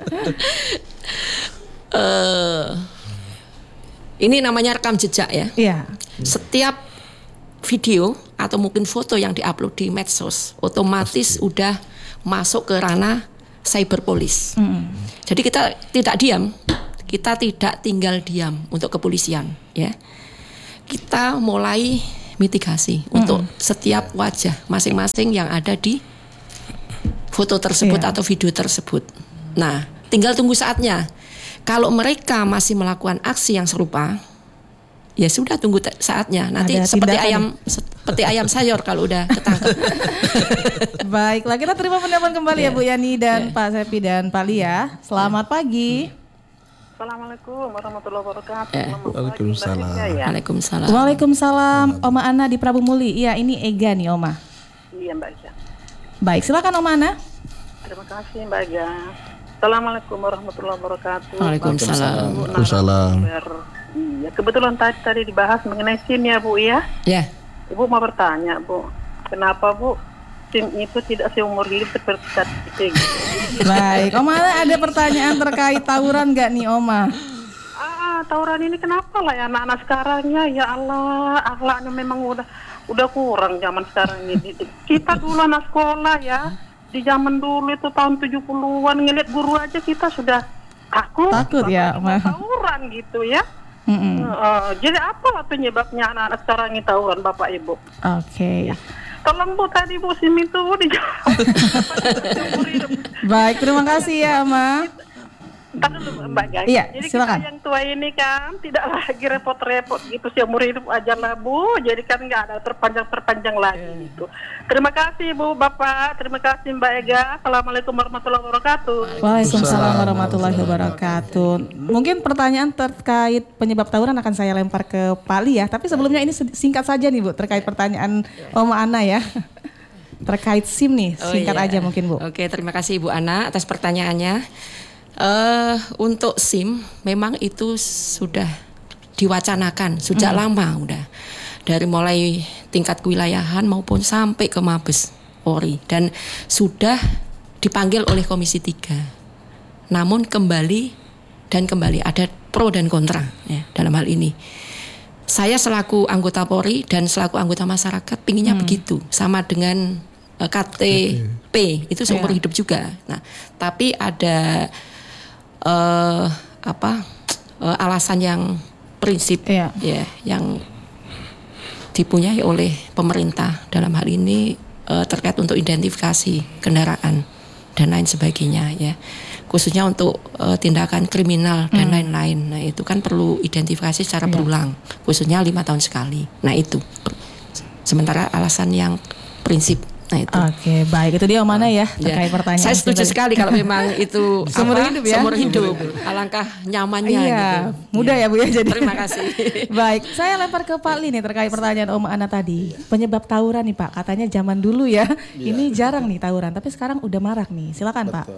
uh, ini namanya rekam jejak ya. Iya. Setiap video atau mungkin foto yang diupload di medsos otomatis udah masuk ke ranah cyberpolis. Mm. Jadi kita tidak diam, kita tidak tinggal diam untuk kepolisian ya. Kita mulai mitigasi hmm. untuk setiap wajah masing-masing yang ada di foto tersebut yeah. atau video tersebut. Nah, tinggal tunggu saatnya. Kalau mereka masih melakukan aksi yang serupa, ya sudah tunggu te- saatnya. Nanti ada seperti ayam nih. seperti ayam sayur kalau udah ketangkep. Baiklah, kita terima pendapat kembali yeah. ya Bu Yani dan yeah. Pak Sepi dan Pak Lia. Selamat yeah. pagi. Assalamualaikum warahmatullahi wabarakatuh. Eh. Waalaikumsalam. Ya. Waalaikumsalam. Waalaikumsalam. Oma Ana di Prabu Muli. Iya, ini Ega nih Oma. Iya Mbak Ega. Baik, silakan Oma Ana. Terima kasih Mbak Ega. Assalamualaikum warahmatullahi wabarakatuh. Waalaikumsalam. Waalaikumsalam. Iya, kebetulan tadi tadi dibahas mengenai SIM ya Bu ya. Ya. Ibu mau bertanya Bu, kenapa Bu SIM itu tidak seumur hidup seperti K T P gitu? Baik, Oma Ana ada pertanyaan terkait tawuran nggak nih Oma? Ah, tawuran ini kenapa lah ya anak-anak sekarang ya, ya Allah, akhlaknya memang udah udah kurang zaman sekarang ini. Kita dulu anak sekolah ya, di zaman dulu itu tahun tujuh puluhan ngeliat guru aja kita sudah takut. Takut ya, Oma. Tawuran gitu ya. Mm-hmm. Uh, jadi apalah penyebabnya anak-anak sekarang ini tawuran Bapak Ibu? Oke. Okay. Ya. Tolong Bu tadi Bu SIM itu Bu dijawab. Baik, terima kasih ya Oma. Ntar dulu Mbak Gai. Iya, jadi silakan. kita yang tua ini kan tidak lagi repot-repot gitu seumur hidup aja lah Bu. Jadi kan nggak ada terpanjang-terpanjang lagi gitu. Terima kasih Bu Bapak, terima kasih Mbak Ega. Assalamualaikum warahmatullahi wabarakatuh. Waalaikumsalam warahmatullahi wabarakatuh. Mungkin pertanyaan terkait penyebab tawuran akan saya lempar ke Pak Li ya. Tapi sebelumnya ini singkat saja nih Bu terkait pertanyaan Oma Ana ya. Terkait SIM nih, singkat oh, iya. aja mungkin Bu. Oke, terima kasih Ibu Ana atas pertanyaannya. Uh, untuk SIM memang itu sudah diwacanakan sejak hmm. lama udah dari mulai tingkat kewilayahan maupun sampai ke Mabes Polri dan sudah dipanggil oleh Komisi tiga. Namun kembali dan kembali ada pro dan kontra ya, dalam hal ini. Saya selaku anggota Polri dan selaku anggota masyarakat pinginnya hmm. begitu sama dengan uh, K T P itu seumur yeah. hidup juga. Nah, tapi ada Uh, apa uh, alasan yang prinsip yeah. ya yang dipunyai oleh pemerintah dalam hal ini uh, terkait untuk identifikasi kendaraan dan lain sebagainya ya, khususnya untuk uh, tindakan kriminal dan hmm. lain-lain. Nah itu kan perlu identifikasi secara yeah. berulang, khususnya lima tahun sekali. Nah itu sementara alasan yang prinsip. Nah itu. Oke, baik, itu dia Om Ana ya terkait ya. pertanyaan. Saya setuju sekali kalau memang itu seumur apa, hidup ya. Seumur hidup. Alangkah nyamannya iya, gitu. Mudah ya. ya Bu ya jadi. Terima kasih. Baik, saya lempar ke Pak Li nih terkait pertanyaan Om Ana tadi. Penyebab tawuran nih Pak, katanya zaman dulu ya. ya. Ini jarang nih tawuran, tapi sekarang udah marak nih. Silakan Pak.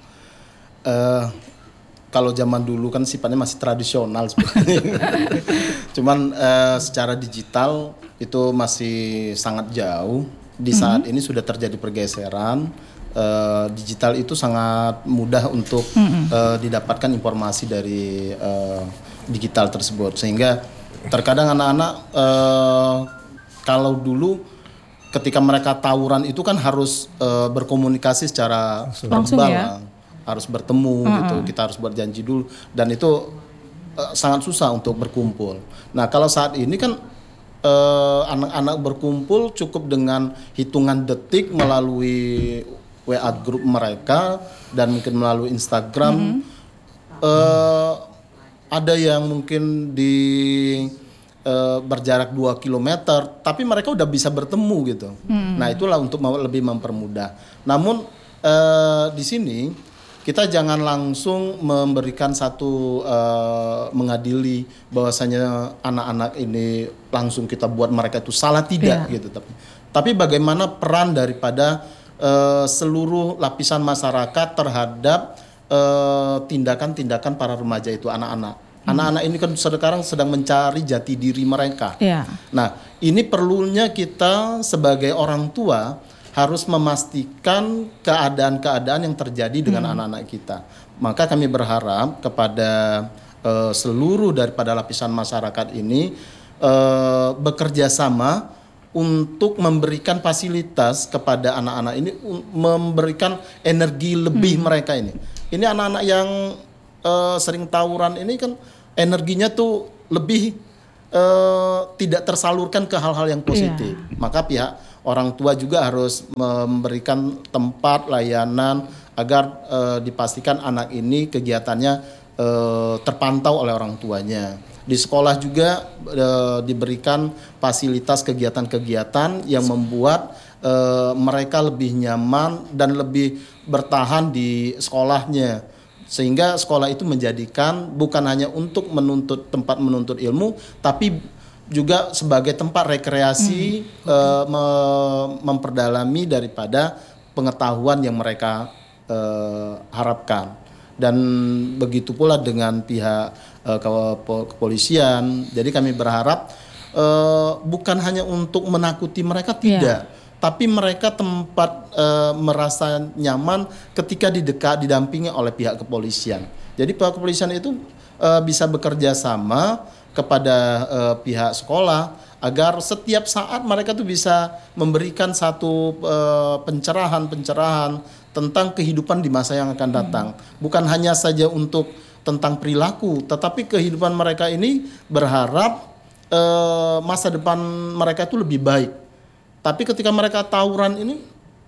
Uh, kalau zaman dulu kan sifatnya masih tradisional sebenarnya. Cuman uh, secara digital itu masih sangat jauh. Di saat mm-hmm. ini sudah terjadi pergeseran, uh, digital itu sangat mudah untuk mm-hmm. uh, didapatkan informasi dari uh, digital tersebut, sehingga terkadang anak-anak uh, kalau dulu ketika mereka tawuran itu kan harus uh, berkomunikasi secara verbal, ya? harus bertemu mm-hmm. gitu, kita harus berjanji dulu, dan itu uh, sangat susah untuk berkumpul. Nah kalau saat ini kan Uh, anak-anak berkumpul cukup dengan hitungan detik melalui W A grup mereka dan mungkin melalui Instagram. Mm-hmm. uh, ada yang mungkin di uh, berjarak dua kilometer, tapi mereka udah bisa bertemu gitu. Hmm. Nah itulah untuk lebih mempermudah. Namun uh, di sini kita jangan langsung memberikan satu uh, mengadili bahwasanya anak-anak ini langsung kita buat mereka itu salah, tidak yeah. gitu. Tapi, tapi bagaimana peran daripada uh, seluruh lapisan masyarakat terhadap uh, tindakan-tindakan para remaja itu, anak-anak. Hmm. Anak-anak ini kan sekarang sedang mencari jati diri mereka. Yeah. Nah, ini perlunya kita sebagai orang tua harus memastikan keadaan-keadaan yang terjadi dengan hmm. anak-anak kita. Maka kami berharap kepada uh, seluruh daripada lapisan masyarakat ini uh, bekerja sama untuk memberikan fasilitas kepada anak-anak ini, memberikan energi lebih hmm. mereka ini. Ini anak-anak yang uh, sering tawuran ini kan energinya tuh lebih uh, tidak tersalurkan ke hal-hal yang positif. Yeah. Maka pihak orang tua juga harus memberikan tempat layanan agar uh, dipastikan anak ini kegiatannya uh, terpantau oleh orang tuanya. Di sekolah juga uh, diberikan fasilitas kegiatan-kegiatan yang membuat uh, mereka lebih nyaman dan lebih bertahan di sekolahnya. Sehingga sekolah itu menjadikan bukan hanya untuk menuntut tempat menuntut ilmu, tapi juga sebagai tempat rekreasi, hmm. uh, me- memperdalami daripada pengetahuan yang mereka uh, harapkan. Dan begitu pula dengan pihak uh, kepolisian. Jadi kami berharap uh, bukan hanya untuk menakuti mereka, tidak, yeah. tapi mereka tempat uh, merasa nyaman ketika didekat didampingi oleh pihak kepolisian. Jadi pihak kepolisian itu uh, bisa bekerja sama kepada uh, pihak sekolah agar setiap saat mereka tuh bisa memberikan satu uh, pencerahan-pencerahan tentang kehidupan di masa yang akan datang. Hmm. Bukan hanya saja untuk tentang perilaku, tetapi kehidupan mereka ini berharap uh, masa depan mereka itu lebih baik. Tapi ketika mereka tawuran ini,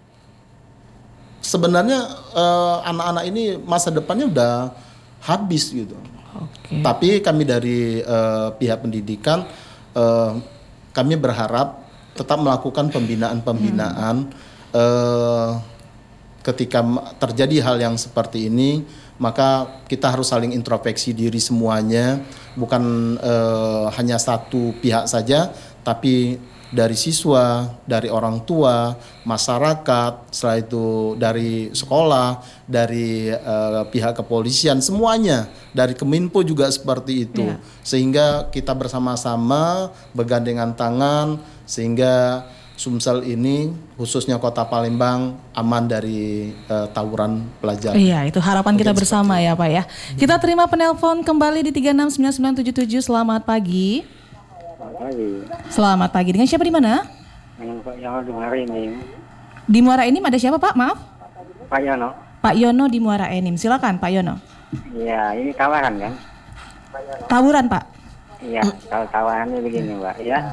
sebenarnya uh, anak-anak ini masa depannya udah habis gitu. Okay. Tapi kami dari uh, pihak pendidikan uh, kami berharap tetap melakukan pembinaan-pembinaan hmm. uh, ketika terjadi hal yang seperti ini, maka kita harus saling introspeksi diri semuanya, bukan uh, hanya satu pihak saja, tapi dari siswa, dari orang tua, masyarakat, setelah itu dari sekolah, dari uh, pihak kepolisian, semuanya, dari Keminpo juga seperti itu. Yeah. Sehingga kita bersama-sama bergandengan tangan sehingga Sumsel ini khususnya Kota Palembang aman dari uh, tawuran pelajar. Iya, itu harapan Mungkin kita bersama ya Pak ya. Kita terima penelpon kembali di tiga enam sembilan sembilan tujuh tujuh. Selamat pagi. Selamat pagi. Selamat pagi. Dengan siapa di mana? Dengan Pak Yono di Muara Enim. Di Muara Enim ada siapa Pak? Maaf. Pak Yono. Pak Yono di Muara Enim. Silakan Pak Yono. Iya, ini tawaran kan? Tawuran Pak. Iya, kalau tawarannya begini Pak ya.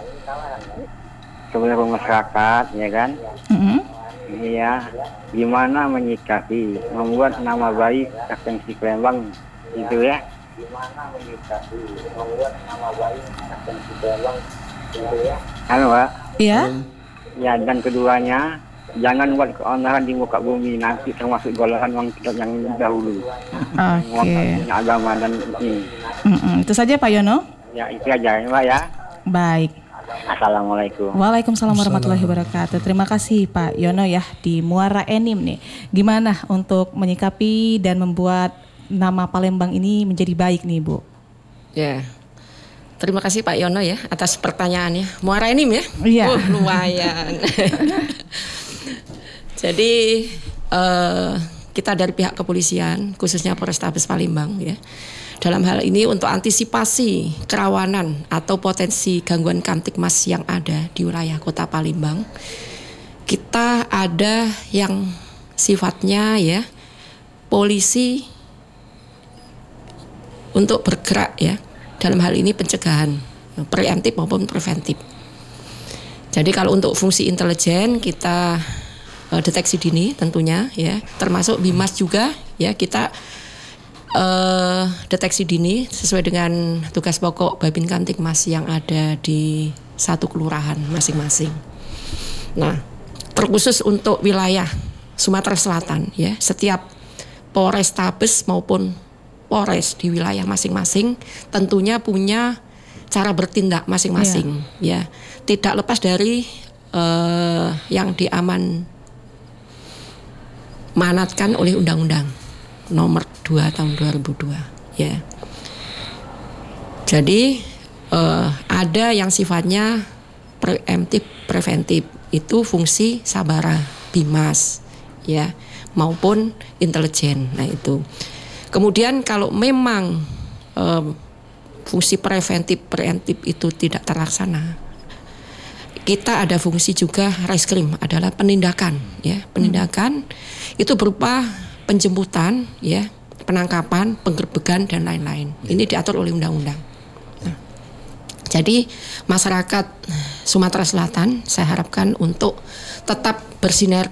Sebagai masyarakat ya kan? Mm-hmm. Iya, gimana menyikapi membuat nama baik Provinsi Palembang itu ya? Gimana menyikapi membuat nama baik Provinsi Palembang itu ya? Halo Pak. Iya. Ya, dan keduanya jangan buat keonaran di muka bumi nanti termasuk golongan yang yang dahulu. Oke. Okay. Agama dan ini. Mm-mm. Itu saja Pak Yono. Ya itu aja ya Pak ya. Baik. Assalamualaikum. Waalaikumsalam warahmatullahi wabarakatuh. Terima kasih Pak Yono ya di Muara Enim nih. Gimana untuk menyikapi dan membuat nama Palembang ini menjadi baik nih Bu? Ya. Terima kasih Pak Yono ya atas pertanyaannya. Muara Enim ya? Iya. Oh, lumayan. Jadi uh, kita dari pihak kepolisian khususnya Polrestabes Palembang ya. Dalam hal ini untuk antisipasi kerawanan atau potensi gangguan kamtipmas yang ada di wilayah Kota Palembang, kita ada yang sifatnya ya polisi untuk bergerak ya dalam hal ini pencegahan preemptif maupun preventif. Jadi kalau untuk fungsi intelijen kita uh, deteksi dini tentunya ya, termasuk Bimas juga ya kita uh, deteksi dini sesuai dengan tugas pokok Babin Kamtibmas yang ada di satu kelurahan masing-masing. Nah, terkhusus untuk wilayah Sumatera Selatan ya, setiap Polrestabes maupun Polres di wilayah masing-masing tentunya punya cara bertindak masing-masing ya. Tidak lepas dari uh, yang diaman manatkan oleh Undang-Undang Nomor dua Tahun dua ribu dua ya. Jadi uh, ada yang sifatnya preemptif preventif, itu fungsi Sabara Bimas ya, maupun intelijen. Nah itu. Kemudian kalau memang um, fungsi preventif preemptif itu tidak terlaksana, kita ada fungsi juga reskrim, adalah penindakan ya. Penindakan hmm. itu berupa penjemputan ya, penangkapan, penggerbegan dan lain-lain. Ini diatur oleh undang-undang. Nah, jadi masyarakat Sumatera Selatan saya harapkan untuk tetap bersinergi